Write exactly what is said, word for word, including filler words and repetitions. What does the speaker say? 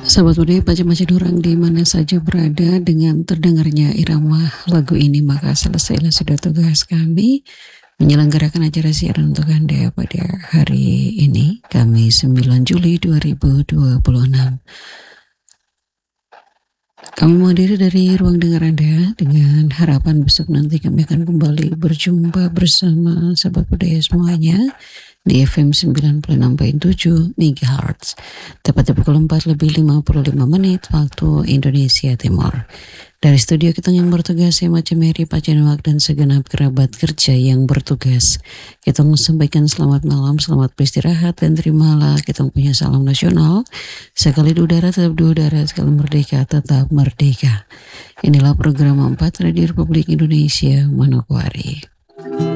Sahabat budaya macam-macam orang di mana saja berada, dengan terdengarnya irama lagu ini maka selesailah sudah tugas kami menyelenggarakan acara siaran untuk Anda pada hari ini, Kamis sembilan Juli dua ribu dua puluh enam. Kami menghadiri dari ruang dengar Anda dengan harapan besok nanti kami akan kembali berjumpa bersama sahabat budaya semuanya di F M sembilan puluh enam koma tujuh megahertz, tepat pukul empat lebih lima puluh lima menit waktu Indonesia Timur. Dari studio kita yang bertugas, saya Macam Mary Pacenwak dan segenap kerabat kerja yang bertugas, kita menyampaikan selamat malam, selamat beristirahat, dan terimalah kita punya salam nasional. Sekali di udara tetap di udara, sekali merdeka tetap merdeka. Inilah program empat Radio Republik Indonesia Manokwari.